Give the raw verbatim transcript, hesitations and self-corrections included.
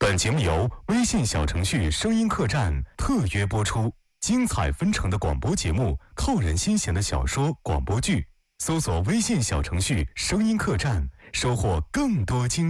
本节目由微信小程序声音客栈特约播出，精彩纷呈的广播节目，扣人心弦的小说广播剧，搜索微信小程序声音客栈，收获更多精